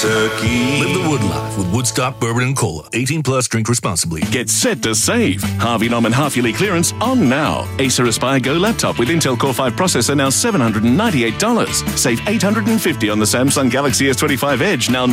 turkey. Live the Wood life with Woodstock Bourbon and Cola. 18 plus, drink responsibly. Get set to save. Harvey Norman half-yearly clearance on now. Acer Aspire Go laptop with Intel Core 5 processor now $798. Save $850 on the Samsung Galaxy S25 Edge, now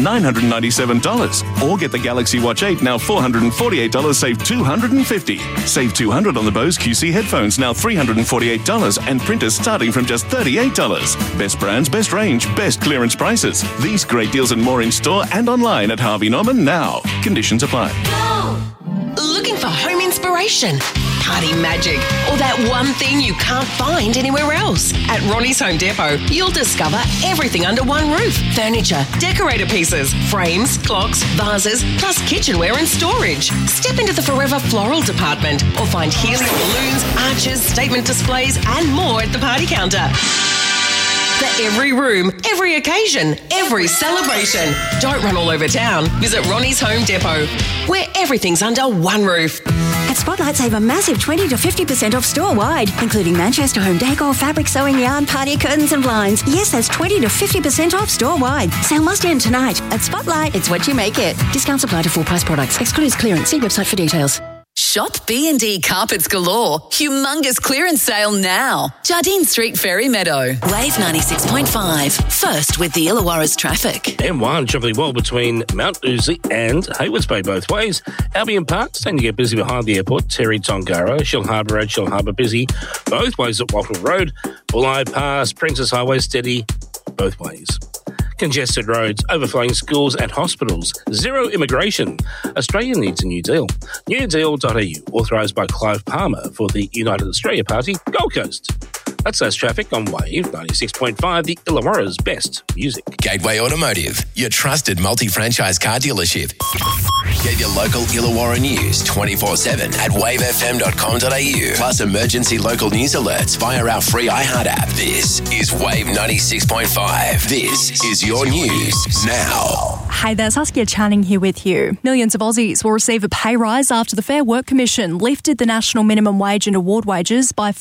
$997. Or get the Galaxy Watch 8, now $448, save $250. Save $200 on the Bose QC headphones, now $348, and printers starting from just $38. Best brands, best range, best clearance prices. These great deals and more in store and online at Harvey Norman now. Conditions apply. Looking for home inspiration, party magic, or that one thing you can't find anywhere else? At Ronnie's Home Depot, you'll discover everything under one roof. Furniture, decorator pieces, frames, clocks, vases, plus kitchenware and storage. Step into the Forever Floral department or find helium balloons, arches, statement displays and more at the party counter. For every room, every occasion, every celebration. Don't run all over town. Visit Ronnie's Home Depot, where everything's under one roof. At Spotlight, save a massive 20 to 50% off store-wide, including Manchester home decor, fabric, sewing yarn, party curtains and blinds. Yes, that's 20 to 50% off store-wide. Sale must end tonight. At Spotlight, it's what you make it. Discounts apply to full-price products. Excludes clearance. See website for details. Shop B&D Carpets Galore. Humongous clearance sale now. Jardine Street, Ferry Meadow. Wave 96.5. First with the Illawarra's traffic. M1 travelling well between Mount Uzi and Haywards Bay both ways. Albion Park starting to get busy behind the airport. Terry Tongara, Shell Harbour Road, Shell Harbour busy both ways at Wattle Road. Bulleye Pass, Princess Highway steady both ways. Congested roads, overflowing schools and hospitals. Zero immigration. Australia needs a new deal. newdeal.au, authorised by Clive Palmer for the United Australia Party, Gold Coast. That's less traffic on Wave 96.5, the Illawarra's best music. Gateway Automotive, your trusted multi-franchise car dealership. Get your local Illawarra news 24/7 at wavefm.com.au. Plus emergency local news alerts via our free iHeart app. This is Wave 96.5. This is your news now. Hey there, Saskia Channing here with you. Millions of Aussies will receive a pay rise after the Fair Work Commission lifted the national minimum wage and award wages by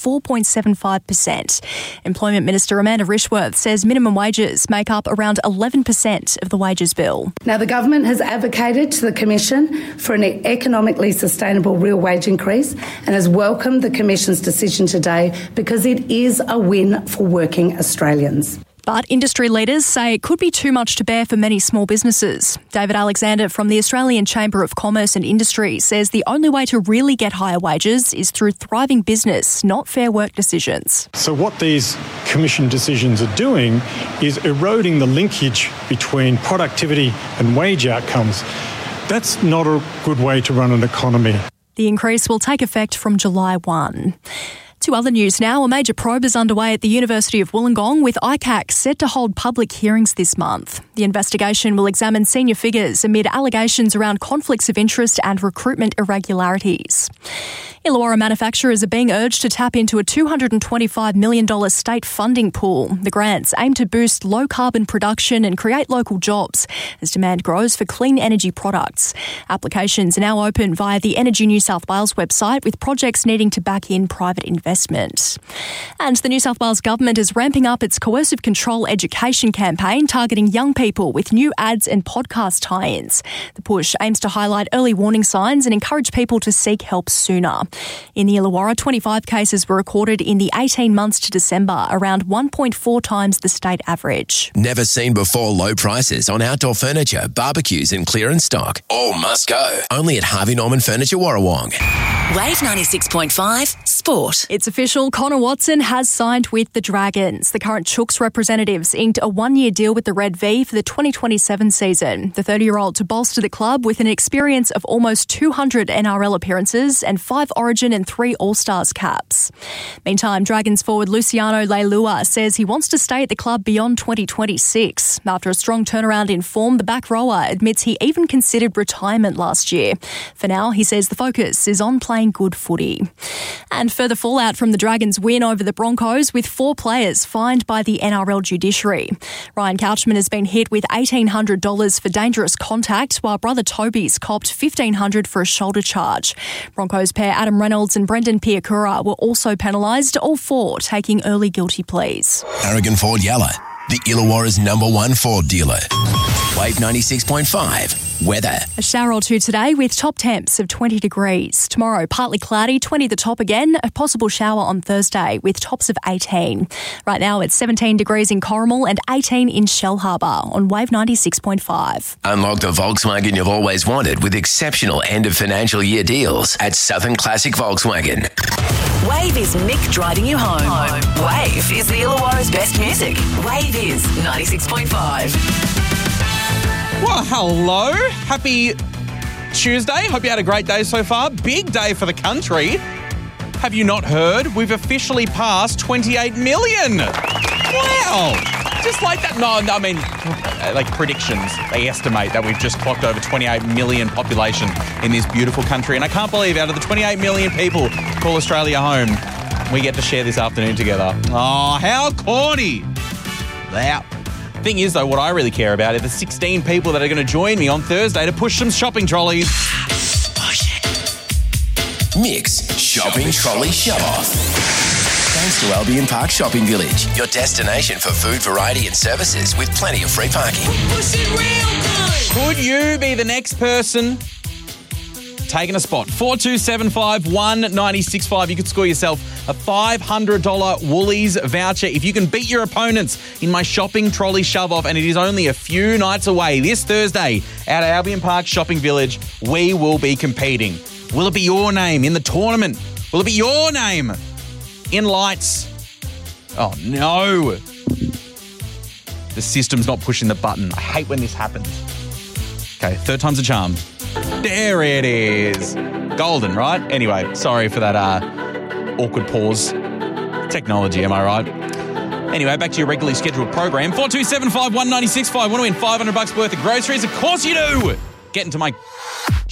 4.75%. Employment Minister Amanda Rishworth says minimum wages make up around 11% of the wages bill. Now, the government has advocated to the Commission for an economically sustainable real wage increase and has welcomed the Commission's decision today because it is a win for working Australians. But industry leaders say it could be too much to bear for many small businesses. David Alexander from the Australian Chamber of Commerce and Industry says the only way to really get higher wages is through thriving business, not fair work decisions. So what these Commission decisions are doing is eroding the linkage between productivity and wage outcomes. That's not a good way to run an economy. The increase will take effect from July 1. To other news now, a major probe is underway at the University of Wollongong with ICAC set to hold public hearings this month. The investigation will examine senior figures amid allegations around conflicts of interest and recruitment irregularities. Illawarra manufacturers are being urged to tap into a $225 million state funding pool. The grants aim to boost low-carbon production and create local jobs as demand grows for clean energy products. Applications are now open via the Energy New South Wales website, with projects needing to back in private investment. And the New South Wales Government is ramping up its coercive control education campaign targeting young people with new ads and podcast tie-ins. The push aims to highlight early warning signs and encourage people to seek help sooner. In the Illawarra, 25 cases were recorded in the 18 months to December, around 1.4 times the state average. Never seen before low prices on outdoor furniture, barbecues and clearance stock. All must go. Only at Harvey Norman Furniture Warrawong. Wave 96.5 Sport. It's official, Connor Watson has signed with the Dragons. The current Chooks representatives inked a one-year deal with the Red V for the 2027 season. The 30-year-old to bolster the club with an experience of almost 200 NRL appearances and 5 Origin and 3 All-Stars caps. Meantime, Dragons forward Luciano Leilua says he wants to stay at the club beyond 2026. After a strong turnaround in form, the back rower admits he even considered retirement last year. For now, he says the focus is on playing good footy. And further fallout from the Dragons' win over the Broncos, with 4 players fined by the NRL judiciary. Ryan Couchman has been hit with $1,800 for dangerous contact, while brother Toby's copped $1,500 for a shoulder charge. Broncos pair Adam Reynolds and Brendan Piakura were also penalised, all 4 taking early guilty pleas. Aragon Ford Yalla. the Illawarra's #1 Ford dealer. Wave 96.5. Weather. A shower or two today with top temps of 20 degrees. Tomorrow, partly cloudy, 20 the top again. A possible shower on Thursday with tops of 18. Right now, it's 17 degrees in Corrimal and 18 in Shellharbour on Wave 96.5. Unlock the Volkswagen you've always wanted with exceptional end of financial year deals at Southern Classic Volkswagen. Wave is Mick driving you home. Wave is the Illawarra's best music. Wave is 96.5. Well, hello. Happy Tuesday. Hope you had a great day so far. Big day for the country. Have you not heard? We've officially passed 28 million. Wow. Just like that. No, I mean, like predictions. They estimate that we've just clocked over 28 million population in this beautiful country. And I can't believe out of the 28 million people who call Australia home, we get to share this afternoon together. Oh, how corny. Wow. Thing is, though, what I really care about are the 16 people that are going to join me on Thursday to push some shopping trolleys. Mix Shopping Trolley Shove-Off. Thanks to Albion Park Shopping Village, your destination for food, variety and services with plenty of free parking. Could you be the next person taking a spot? 4275 1965. You could score yourself a $500 Woolies voucher if you can beat your opponents in my shopping trolley shove-off, and it is only a few nights away. This Thursday at Albion Park Shopping Village, we will be competing. Will it be your name in the tournament? Will it be your name in lights? Oh, no. The system's not pushing the button. I hate when this happens. Okay, third time's a charm. There it is. Golden, right? Anyway, sorry for that awkward pause. Technology, am I right? Anyway, back to your regularly scheduled program. 4275 1965. Want to win $500 worth of groceries? Of course you do. Get into my